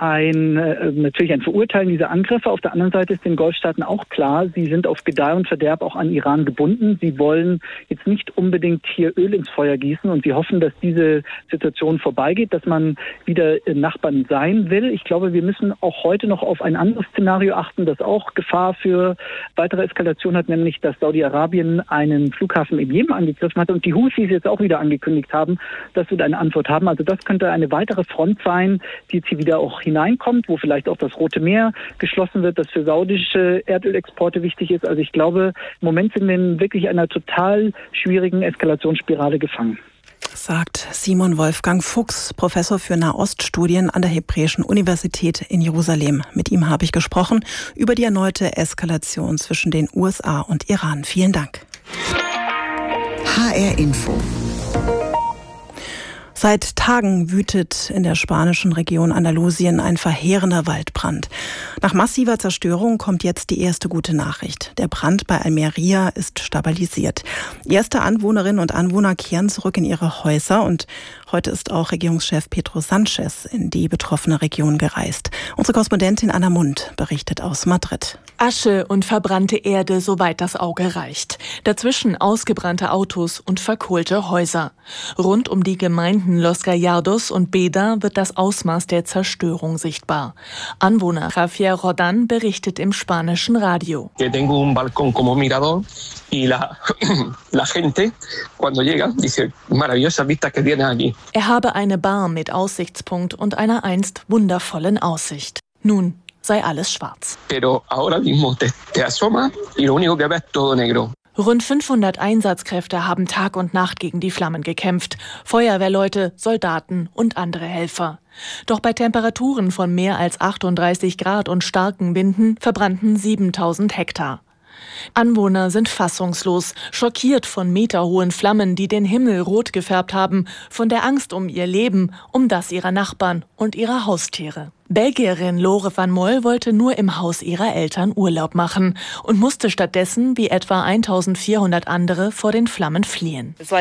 natürlich ein Verurteilen dieser Angriffe. Auf der anderen Seite ist den Golfstaaten auch klar, sie sind auf Gedeih und Verderb auch an Iran gebunden. Sie wollen jetzt nicht unbedingt hier Öl ins Feuer gießen und sie hoffen, dass diese Situation vorbeigeht, dass man wieder Nachbarn sein will. Ich glaube, wir müssen auch heute noch auf ein anderes Szenario achten, das auch Gefahr für weitere Eskalation hat, nämlich dass Saudi-Arabien einen Flughafen im Jemen angegriffen hat und die Houthis jetzt auch wieder angekündigt haben, dass wir eine Antwort haben. Also das könnte eine weitere Front sein, die jetzt hier wieder auch hineinkommt, wo vielleicht auch das Rote Meer geschlossen wird, das für saudische Erdölexporte wichtig ist. Also ich glaube, im Moment sind wir in wirklich einer total schwierigen Eskalationsspirale gefangen. Sagt Simon Wolfgang Fuchs, Professor für Nahoststudien an der Hebräischen Universität in Jerusalem. Mit ihm habe ich gesprochen über die erneute Eskalation zwischen den USA und Iran. Vielen Dank. HR Info. Seit Tagen wütet in der spanischen Region Andalusien ein verheerender Waldbrand. Nach massiver Zerstörung kommt jetzt die erste gute Nachricht. Der Brand bei Almería ist stabilisiert. Erste Anwohnerinnen und Anwohner kehren zurück in ihre Häuser und heute ist auch Regierungschef Pedro Sánchez in die betroffene Region gereist. Unsere Korrespondentin Anna Mund berichtet aus Madrid. Asche und verbrannte Erde, soweit das Auge reicht. Dazwischen ausgebrannte Autos und verkohlte Häuser. Rund um die Gemeinden Los Gallardos und Beda wird das Ausmaß der Zerstörung sichtbar. Anwohner Javier Rodan berichtet im spanischen Radio. Er habe eine Bar mit Aussichtspunkt und einer einst wundervollen Aussicht. Nun sei alles schwarz. Rund 500 Einsatzkräfte haben Tag und Nacht gegen die Flammen gekämpft. Feuerwehrleute, Soldaten und andere Helfer. Doch bei Temperaturen von mehr als 38 Grad und starken Winden verbrannten 7000 Hektar. Anwohner sind fassungslos, schockiert von meterhohen Flammen, die den Himmel rot gefärbt haben, von der Angst um ihr Leben, um das ihrer Nachbarn und ihrer Haustiere. Belgierin Lore van Mol wollte nur im Haus ihrer Eltern Urlaub machen und musste stattdessen, wie etwa 1400 andere, vor den Flammen fliehen. Es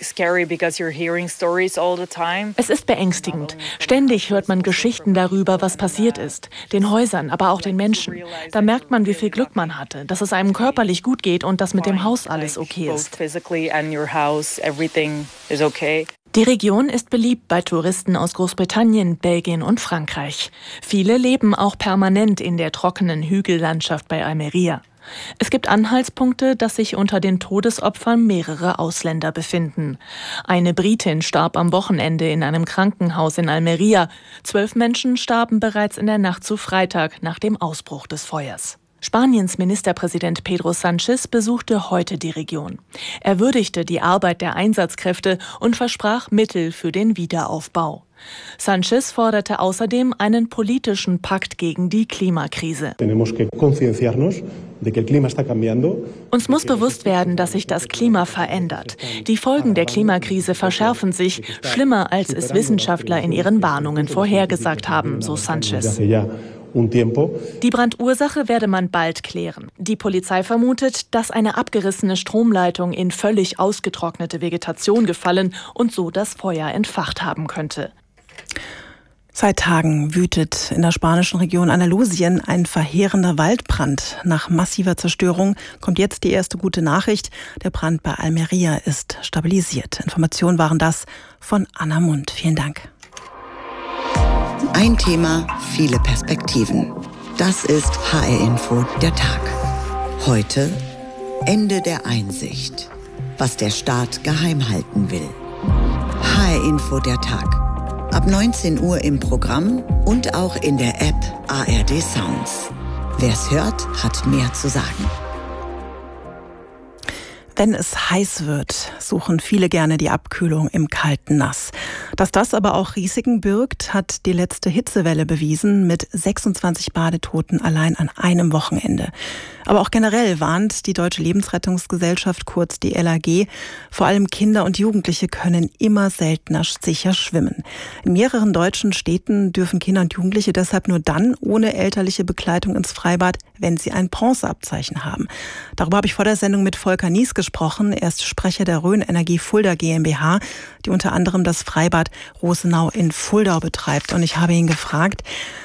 ist beängstigend. Ständig hört man Geschichten darüber, was passiert ist. Den Häusern, aber auch den Menschen. Da merkt man, wie viel Glück man hatte, dass es einem körperlich gut geht und dass mit dem Haus alles okay ist. Die Region ist beliebt bei Touristen aus Großbritannien, Belgien und Frankreich. Viele leben auch permanent in der trockenen Hügellandschaft bei Almería. Es gibt Anhaltspunkte, dass sich unter den Todesopfern mehrere Ausländer befinden. Eine Britin starb am Wochenende in einem Krankenhaus in Almería. 12 Menschen starben bereits in der Nacht zu Freitag nach dem Ausbruch des Feuers. Spaniens Ministerpräsident Pedro Sánchez besuchte heute die Region. Er würdigte die Arbeit der Einsatzkräfte und versprach Mittel für den Wiederaufbau. Sánchez forderte außerdem einen politischen Pakt gegen die Klimakrise. Uns muss bewusst werden, dass sich das Klima verändert. Die Folgen der Klimakrise verschärfen sich, schlimmer als es Wissenschaftler in ihren Warnungen vorhergesagt haben, so Sánchez. Die Brandursache werde man bald klären. Die Polizei vermutet, dass eine abgerissene Stromleitung in völlig ausgetrocknete Vegetation gefallen und so das Feuer entfacht haben könnte. Seit Tagen wütet in der spanischen Region Andalusien ein verheerender Waldbrand. Nach massiver Zerstörung kommt jetzt die erste gute Nachricht. Der Brand bei Almería ist stabilisiert. Informationen waren das von Anna Mund. Vielen Dank. Ein Thema, viele Perspektiven. Das ist HR Info der Tag. Heute Ende der Einsicht. Was der Staat geheim halten will. HR Info der Tag. Ab 19 Uhr im Programm und auch in der App ARD Sounds. Wer's hört, hat mehr zu sagen. Wenn es heiß wird, suchen viele gerne die Abkühlung im kalten Nass. Dass das aber auch Risiken birgt, hat die letzte Hitzewelle bewiesen mit 26 Badetoten allein an einem Wochenende. Aber auch generell warnt die Deutsche Lebensrettungsgesellschaft, kurz die LAG, vor allem Kinder und Jugendliche können immer seltener sicher schwimmen. In mehreren deutschen Städten dürfen Kinder und Jugendliche deshalb nur dann ohne elterliche Begleitung ins Freibad, wenn sie ein Bronzeabzeichen haben. Darüber habe ich vor der Sendung mit Volker Nies gesprochen. Er ist Sprecher der Rhön Energie Fulda GmbH, die unter anderem das Freibad Rosenau in Fuldau betreibt. Und ich habe ihn gefragt,